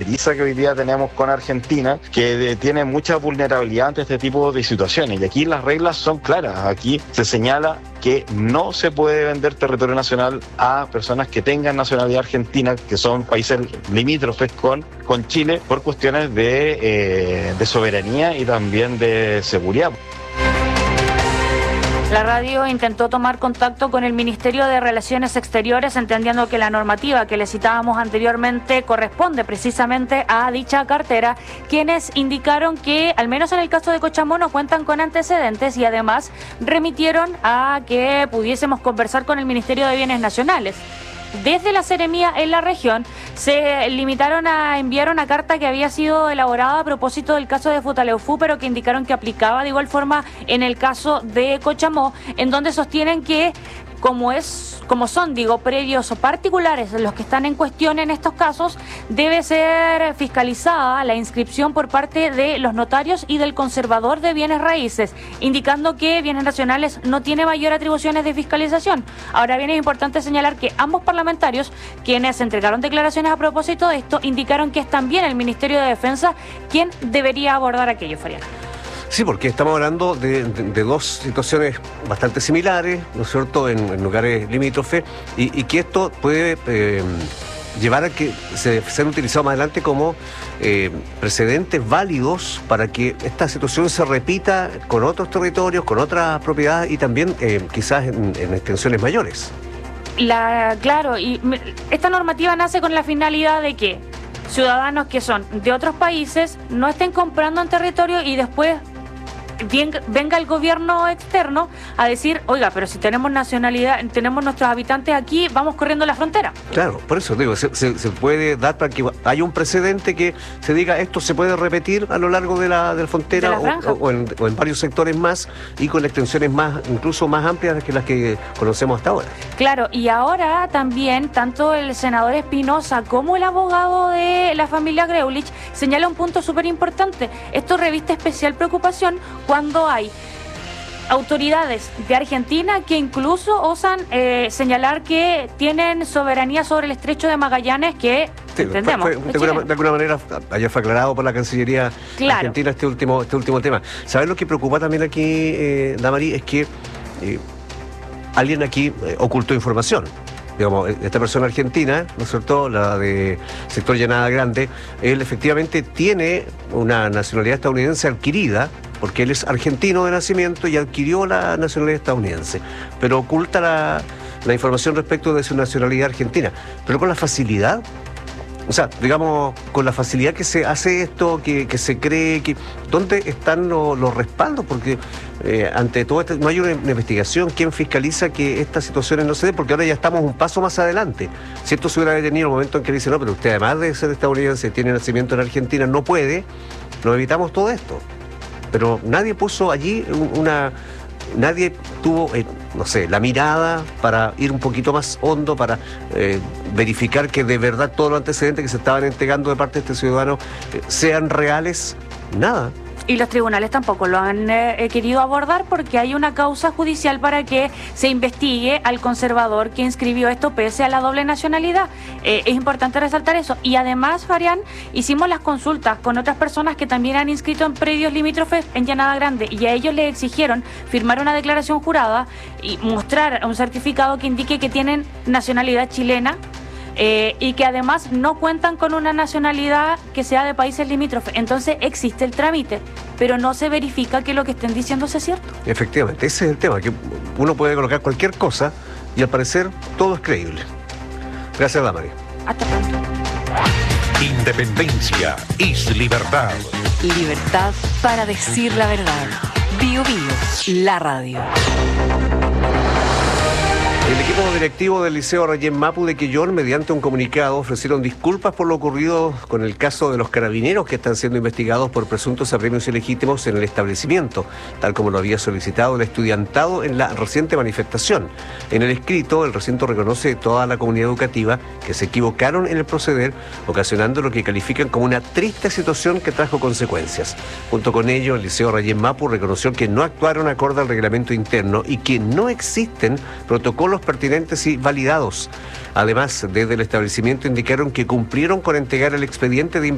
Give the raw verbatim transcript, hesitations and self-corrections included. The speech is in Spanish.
fronteriza que hoy día tenemos con Argentina, que tiene mucha vulnerabilidad ante este tipo de situaciones. Y aquí las reglas son claras. Aquí se señala que no se puede vender territorio nacional a personas que tengan nacionalidad argentina, que son países limítrofes con, con Chile, por cuestiones de, eh, de soberanía y también de seguridad. La radio intentó tomar contacto con el Ministerio de Relaciones Exteriores, entendiendo que la normativa que le citábamos anteriormente corresponde precisamente a dicha cartera, quienes indicaron que, al menos en el caso de Cochamó, no cuentan con antecedentes y además remitieron a que pudiésemos conversar con el Ministerio de Bienes Nacionales. Desde la Seremía en la región se limitaron a enviar una carta que había sido elaborada a propósito del caso de Futaleufú, pero que indicaron que aplicaba de igual forma en el caso de Cochamó, en donde sostienen que como es, como son, digo, predios o particulares los que están en cuestión en estos casos, debe ser fiscalizada la inscripción por parte de los notarios y del conservador de bienes raíces, indicando que Bienes Nacionales no tiene mayor atribuciones de fiscalización. Ahora bien, es importante señalar que ambos parlamentarios, quienes entregaron declaraciones a propósito de esto, indicaron que es también el Ministerio de Defensa quien debería abordar aquello, Fabián. Sí, porque estamos hablando de, de, de dos situaciones bastante similares, ¿no es cierto?, en, en lugares limítrofes, y, y que esto puede eh, llevar a que se sean utilizados más adelante como eh, precedentes válidos para que esta situación se repita con otros territorios, con otras propiedades y también eh, quizás en, en extensiones mayores. La, claro, y esta normativa nace con la finalidad de que ciudadanos que son de otros países no estén comprando en territorio y después venga el gobierno externo a decir, oiga, pero si tenemos nacionalidad, tenemos nuestros habitantes aquí, vamos corriendo la frontera. Claro, por eso digo, se, se, se puede dar para que haya un precedente que se diga esto se puede repetir a lo largo de la, de la frontera de la o, o, en, o en varios sectores más y con extensiones más, incluso más amplias que las que conocemos hasta ahora. Claro, y ahora también tanto el senador Espinosa como el abogado de la familia Greulich señala un punto súper importante. Esto reviste especial preocupación cuando hay autoridades de Argentina que incluso osan eh, señalar que tienen soberanía sobre el estrecho de Magallanes, que sí, entendemos. Fue, fue, de, alguna, de alguna manera, ayer fue aclarado por la Cancillería claro. Argentina este último, este último tema. ¿Sabes lo que preocupa también aquí, eh, Damarí? Es que eh, alguien aquí eh, ocultó información. Digamos, esta persona argentina, ¿no es cierto?, la de sector Llanada Grande, él efectivamente tiene una nacionalidad estadounidense adquirida, porque él es argentino de nacimiento y adquirió la nacionalidad estadounidense, pero oculta la, la información respecto de su nacionalidad argentina, pero con la facilidad, o sea, digamos, con la facilidad que se hace esto, que, que se cree, que ¿dónde están los, los respaldos? Porque eh, ante todo esto no hay una, una investigación, ¿quién fiscaliza que estas situaciones no se den? Porque ahora ya estamos un paso más adelante. Si esto se hubiera detenido en el momento en que dice, no, pero usted además de ser estadounidense, tiene nacimiento en Argentina, no puede, nos evitamos todo esto. Pero nadie puso allí una... Nadie tuvo, eh, no sé, la mirada para ir un poquito más hondo, para eh, verificar que de verdad todos los antecedentes que se estaban entregando de parte de este ciudadano eh, sean reales. Nada. Y los tribunales tampoco lo han eh, querido abordar porque hay una causa judicial para que se investigue al conservador que inscribió esto pese a la doble nacionalidad. Eh, es importante resaltar eso. Y además, Farián, hicimos las consultas con otras personas que también han inscrito en predios limítrofes en Llanada Grande y a ellos les exigieron firmar una declaración jurada y mostrar un certificado que indique que tienen nacionalidad chilena. Eh, y que además no cuentan con una nacionalidad que sea de países limítrofes. Entonces existe el trámite, pero no se verifica que lo que estén diciendo sea cierto. Efectivamente, ese es el tema, que uno puede colocar cualquier cosa y al parecer todo es creíble. Gracias, Damarí. Hasta pronto. Independencia es libertad. Libertad para decir la verdad. Bio Bio, la radio. El equipo directivo del Liceo Rayén Mapu de Quillón, mediante un comunicado, ofrecieron disculpas por lo ocurrido con el caso de los carabineros que están siendo investigados por presuntos apremios ilegítimos en el establecimiento, tal como lo había solicitado el estudiantado en la reciente manifestación. En el escrito, el recinto reconoce a toda la comunidad educativa que se equivocaron en el proceder, ocasionando lo que califican como una triste situación que trajo consecuencias. Junto con ello, el Liceo Rayén Mapu reconoció que no actuaron acorde al reglamento interno y que no existen protocolos pertinentes y validados. Además, desde el establecimiento indicaron que cumplieron con entregar el expediente de